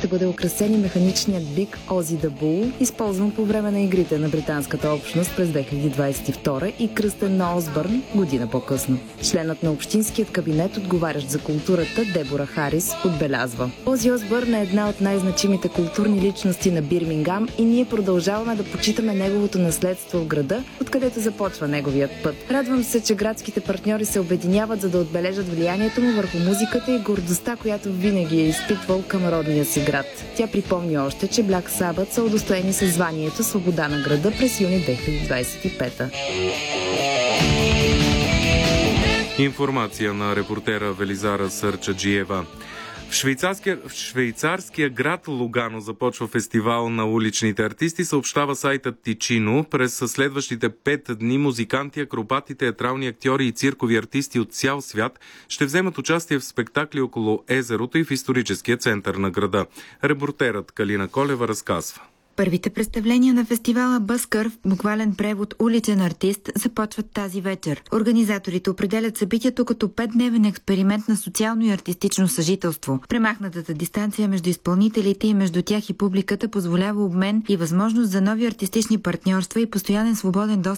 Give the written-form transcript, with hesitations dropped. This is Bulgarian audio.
ще бъде украсен и механичният бик Ози да Бул, използван по време на игрите на британската общност през 2022 и кръстен на Осбърн година по-късно. Членът на общинският кабинет, отговарящ за културата, Дебора Харис, отбелязва: Ози Осбърн е една от най-значимите културни личности на Бирмингам и ние продължаваме да почитаме неговото наследство в града, откъдето започва неговият път. Радвам се, че градските партньори се обединяват, за да отбележат влиянието му върху музиката и гордостта, която винаги е изпитвал към родния си град. Тя припомни още, че Black Sabbath са удостоени със званието Свобода на града през юни 2025. Информация на репортера Велизара Сърчаджиева. В швейцарския град Лугано започва фестивал на уличните артисти, съобщава сайтът Тичино. През следващите 5 дни музиканти, акробати, театрални актьори и циркови артисти от цял свят ще вземат участие в спектакли около езерото и в историческия център на града. Репортерът Калина Колева разказва. Първите представления на фестивала Бъскър, в буквален превод уличен артист, започват тази вечер. Организаторите определят събитието като 5-дневен експеримент на социално и артистично съжителство. Премахнатата дистанция между изпълнителите и между тях и публиката позволява обмен и възможност за нови артистични партньорства и постоянен свободен достъп